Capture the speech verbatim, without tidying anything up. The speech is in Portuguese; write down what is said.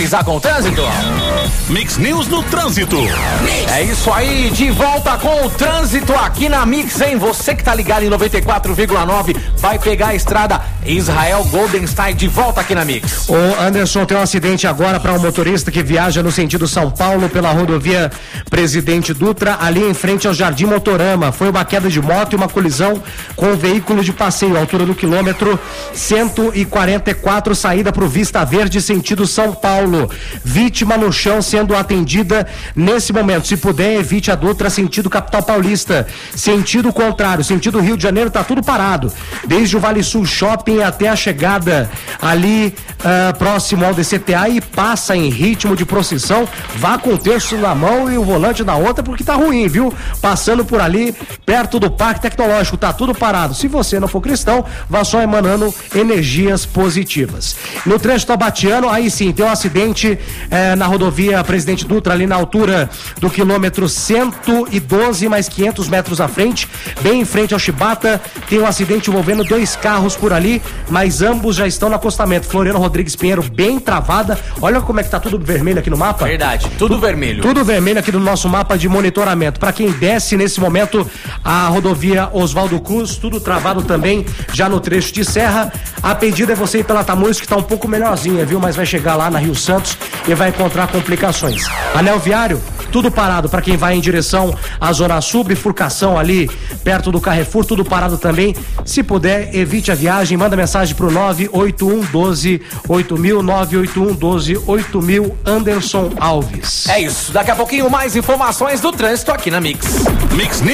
atualizar com o trânsito? Mix News no trânsito. É isso aí, de volta com o trânsito aqui na Mix, hein? Você que tá ligado em noventa e quatro vírgula nove vai pegar a estrada Israel Goldenstein de volta aqui na Mix. O Anderson, tem um acidente agora para um motorista que viaja no sentido São Paulo pela rodovia Presidente Dutra, ali em frente ao Jardim Motorama. Foi uma queda de moto e uma colisão com um veículo de passeio, altura do quilômetro cento e quarenta e quatro, saída para o Vista Verde, sentido São Paulo. Vítima no chão sendo atendida nesse momento. Se puder, evite a Dutra, sentido Capital Paulista. Sentido contrário, sentido Rio de Janeiro, tá tudo parado. Desde o Vale Sul Shopping até a chegada ali uh, próximo ao D C T A e passa em ritmo de procissão. Vá com o terço na mão e o volante na outra, porque tá ruim, viu? Passando por ali, perto do Parque Tecnológico, tá tudo parado. Se você não for cristão, vá só emanando energias positivas. No trecho tabatiano, aí sim, tem um acidente eh, na rodovia Presidente Dutra, ali na altura do quilômetro cento e doze, mais quinhentos metros à frente, bem em frente ao Chibata, tem um acidente envolvendo dois carros por ali, mas ambos já estão no acostamento. Floriano Rodrigues Pinheiro bem travada. Olha como é que tá tudo vermelho aqui no mapa. Verdade, tudo, tudo vermelho. Tudo vermelho aqui no nosso mapa de monitoramento. Para quem desce nesse momento a rodovia Oswaldo Cruz, tudo travado também, já no trecho de serra. A pedida é você ir pela Tamoios, que tá um pouco melhorzinha, viu? Mas vai chegar lá na Rio Santos e vai encontrar complicações. Anel viário, tudo parado para quem vai em direção à Zona Sul, bifurcação ali perto do Carrefour, tudo parado também. Se puder, evite a viagem, manda mensagem pro nove oito um um doze oito mil, nove oito um um doze oito mil, Anderson Alves. É isso, daqui a pouquinho mais informações do trânsito aqui na Mix. Mix